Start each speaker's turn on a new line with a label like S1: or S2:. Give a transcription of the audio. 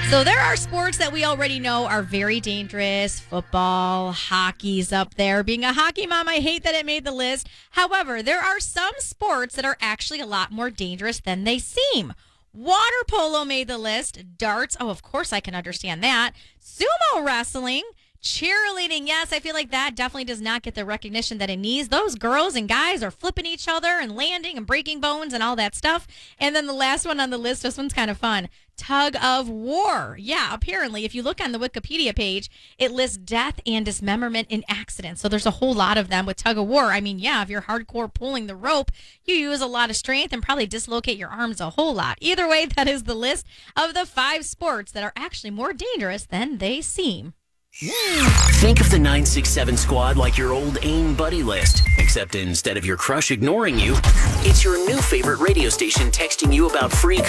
S1: So there are sports that we already know are very dangerous. Football, hockey's up there. Being a hockey mom, I hate that it made the list. However, there are some sports that are actually a lot more dangerous than they seem. Water polo made the list. Darts, oh, of course I can understand that. Sumo wrestling. Cheerleading, yes, I feel like that definitely does not get the recognition that it needs. Those girls and guys are flipping each other and landing and breaking bones and all that stuff. And then the last one on the list, this one's kind of fun. Tug of war. Yeah, apparently, if you look on the Wikipedia page, it lists death and dismemberment in accidents. So there's a whole lot of them with tug of war. I mean, yeah, if you're hardcore pulling the rope, you use a lot of strength and probably dislocate your arms a whole lot. Either way, that is the list of the 5 sports that are actually more dangerous than they seem.
S2: Think of the 967 squad like your old AIM buddy list, except instead of your crush ignoring you, it's your new favorite radio station texting you about free